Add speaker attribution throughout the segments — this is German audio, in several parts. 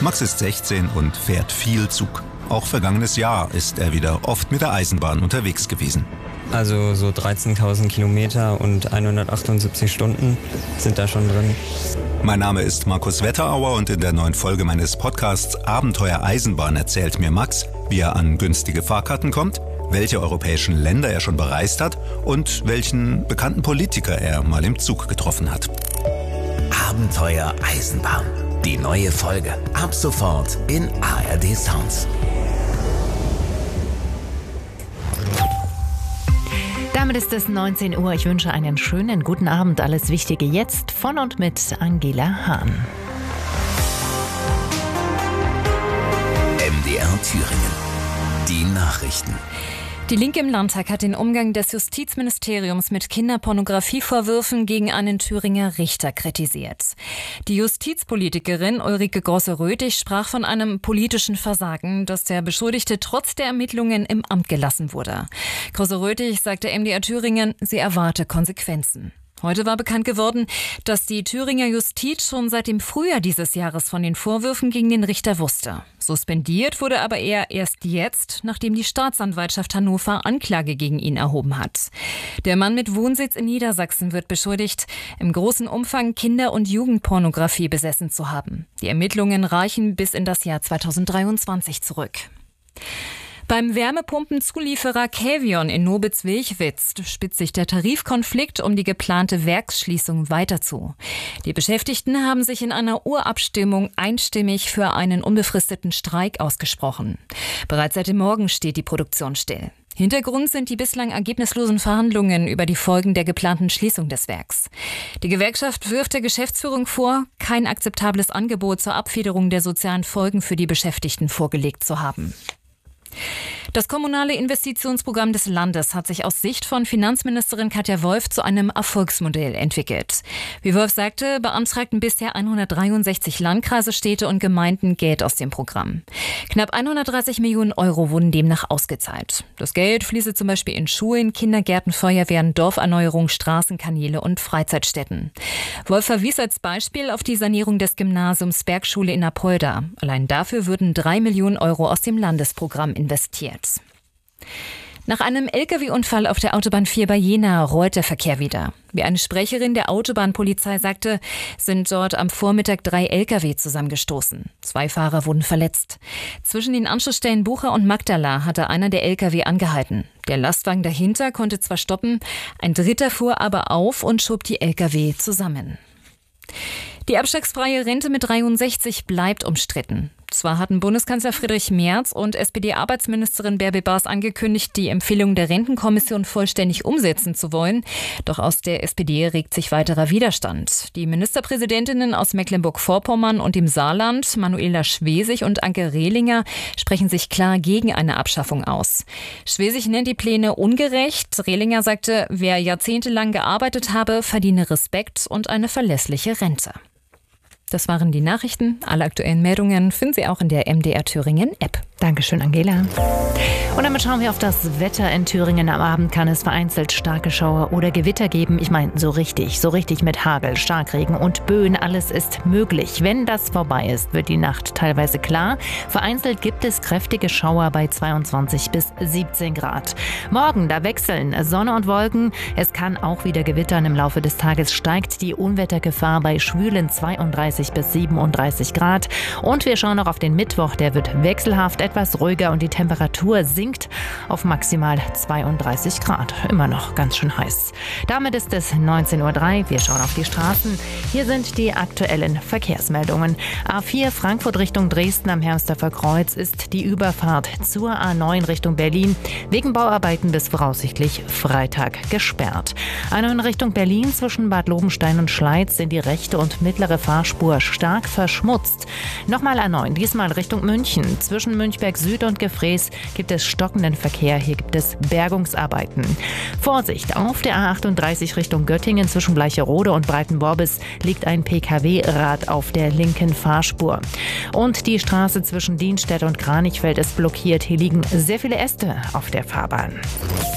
Speaker 1: Max ist 16 und fährt viel Zug. Auch vergangenes Jahr ist er wieder oft mit der Eisenbahn unterwegs gewesen.
Speaker 2: Also so 13.000 Kilometer und 178 Stunden sind da schon drin.
Speaker 1: Mein Name ist Markus Wetterauer und in der neuen Folge meines Podcasts Abenteuer Eisenbahn erzählt mir Max, wie er an günstige Fahrkarten kommt, welche europäischen Länder er schon bereist hat und welchen bekannten Politiker er mal im Zug getroffen hat.
Speaker 3: Abenteuer Eisenbahn. Die neue Folge. Ab sofort in ARD Sounds.
Speaker 4: Damit ist es 19 Uhr. Ich wünsche einen schönen guten Abend. Alles Wichtige jetzt von und mit Angela Hahn.
Speaker 3: MDR Thüringen. Die Nachrichten.
Speaker 5: Die Linke im Landtag hat den Umgang des Justizministeriums mit Kinderpornografievorwürfen gegen einen Thüringer Richter kritisiert. Die Justizpolitikerin Ulrike Grosse-Röthig sprach von einem politischen Versagen, dass der Beschuldigte trotz der Ermittlungen im Amt gelassen wurde. Grosse-Röthig sagte MDR Thüringen, sie erwarte Konsequenzen. Heute war bekannt geworden, dass die Thüringer Justiz schon seit dem Frühjahr dieses Jahres von den Vorwürfen gegen den Richter wusste. Suspendiert wurde aber er erst jetzt, nachdem die Staatsanwaltschaft Hannover Anklage gegen ihn erhoben hat. Der Mann mit Wohnsitz in Niedersachsen wird beschuldigt, im großen Umfang Kinder- und Jugendpornografie besessen zu haben. Die Ermittlungen reichen bis in das Jahr 2023 zurück. Beim Wärmepumpenzulieferer Cavion in Nobitz-Wilchwitz spitzt sich der Tarifkonflikt um die geplante Werksschließung weiter zu. Die Beschäftigten haben sich in einer Urabstimmung einstimmig für einen unbefristeten Streik ausgesprochen. Bereits seit dem Morgen steht die Produktion still. Hintergrund sind die bislang ergebnislosen Verhandlungen über die Folgen der geplanten Schließung des Werks. Die Gewerkschaft wirft der Geschäftsführung vor, kein akzeptables Angebot zur Abfederung der sozialen Folgen für die Beschäftigten vorgelegt zu haben. Das kommunale Investitionsprogramm des Landes hat sich aus Sicht von Finanzministerin Katja Wolf zu einem Erfolgsmodell entwickelt. Wie Wolf sagte, beantragten bisher 163 Landkreise, Städte und Gemeinden Geld aus dem Programm. Knapp 130 Millionen Euro wurden demnach ausgezahlt. Das Geld fließe zum Beispiel in Schulen, Kindergärten, Feuerwehren, Dorferneuerung, Straßenkanäle und Freizeitstätten. Wolf verwies als Beispiel auf die Sanierung des Gymnasiums Bergschule in Apolda. Allein dafür würden 3 Millionen Euro aus dem Landesprogramm investiert. Nach einem Lkw-Unfall auf der Autobahn 4 bei Jena rollt der Verkehr wieder. Wie eine Sprecherin der Autobahnpolizei sagte, sind dort am Vormittag 3 Lkw zusammengestoßen. 2 Fahrer wurden verletzt. Zwischen den Anschlussstellen Bucha und Magdala hatte einer der Lkw angehalten. Der Lastwagen dahinter konnte zwar stoppen, ein dritter fuhr aber auf und schob die Lkw zusammen. Die abschlagsfreie Rente mit 63 bleibt umstritten. Zwar hatten Bundeskanzler Friedrich Merz und SPD-Arbeitsministerin Bärbel Baas angekündigt, die Empfehlung der Rentenkommission vollständig umsetzen zu wollen. Doch aus der SPD regt sich weiterer Widerstand. Die Ministerpräsidentinnen aus Mecklenburg-Vorpommern und dem Saarland, Manuela Schwesig und Anke Rehlinger, sprechen sich klar gegen eine Abschaffung aus. Schwesig nennt die Pläne ungerecht. Rehlinger sagte, wer jahrzehntelang gearbeitet habe, verdiene Respekt und eine verlässliche Rente. Das waren die Nachrichten. Alle aktuellen Meldungen finden Sie auch in der MDR Thüringen App.
Speaker 4: Dankeschön, Angela. Und damit schauen wir auf das Wetter in Thüringen. Am Abend kann es vereinzelt starke Schauer oder Gewitter geben. Ich meine, so richtig mit Hagel, Starkregen und Böen. Alles ist möglich. Wenn das vorbei ist, wird die Nacht teilweise klar. Vereinzelt gibt es kräftige Schauer bei 22 bis 17 Grad. Morgen, da wechseln Sonne und Wolken. Es kann auch wieder gewittern. Im Laufe des Tages steigt die Unwettergefahr bei schwülen 32 bis 37 Grad. Und wir schauen noch auf den Mittwoch. Der wird wechselhaft etwas ruhiger und die Temperatur sinkt auf maximal 32 Grad. Immer noch ganz schön heiß. Damit ist es 19:03 Uhr. Wir schauen auf die Straßen. Hier sind die aktuellen Verkehrsmeldungen. A4 Frankfurt Richtung Dresden am Hermsdorfer Kreuz ist die Überfahrt zur A9 Richtung Berlin wegen Bauarbeiten bis voraussichtlich Freitag gesperrt. A9 Richtung Berlin zwischen Bad Lobenstein und Schleiz sind die rechte und mittlere Fahrspur stark verschmutzt. Nochmal A9, diesmal Richtung München. Zwischen Münchberg Süd und Gefrees gibt es stockenden Verkehr. Hier gibt es Bergungsarbeiten. Vorsicht, auf der A38 Richtung Göttingen zwischen Bleicherode und Breitenworbis liegt ein Pkw-Rad auf der linken Fahrspur. Und die Straße zwischen Dienstedt und Kranichfeld ist blockiert. Hier liegen sehr viele Äste auf der Fahrbahn.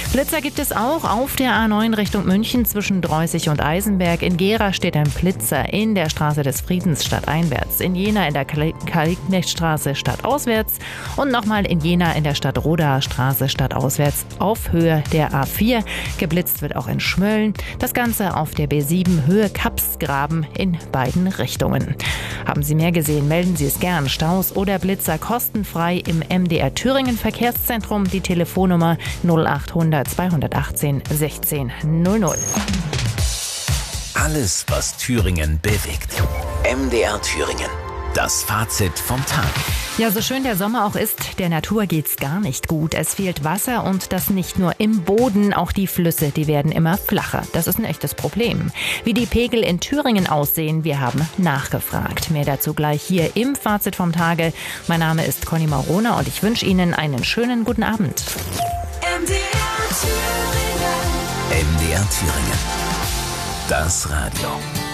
Speaker 4: Blitzer gibt es auch auf der A9 Richtung München zwischen Dreußig und Eisenberg. In Gera steht ein Blitzer in der Straße des Friedens stadteinwärts. In Jena in der Karl-Liebknecht-Straße stadtauswärts. Und nochmal in Jena in der Stadt-Rodaer Straße stadtauswärts auf Höhe der A4. Geblitzt wird auch in Schmölln. Das Ganze auf der B7 Höhe Kapsgraben in beiden Richtungen. Haben Sie mehr gesehen, melden Sie es gern. Staus oder Blitzer kostenfrei im MDR Thüringen Verkehrszentrum. Die Telefonnummer 0800 218 16 00.
Speaker 3: Alles, was Thüringen bewegt. MDR Thüringen. Das Fazit vom Tag.
Speaker 4: Ja, so schön der Sommer auch ist, der Natur geht's gar nicht gut. Es fehlt Wasser und das nicht nur im Boden, auch die Flüsse, die werden immer flacher. Das ist ein echtes Problem. Wie die Pegel in Thüringen aussehen, wir haben nachgefragt. Mehr dazu gleich hier im Fazit vom Tage. Mein Name ist Conny Marona und ich wünsche Ihnen einen schönen guten Abend.
Speaker 3: MDR Thüringen. Das Radio.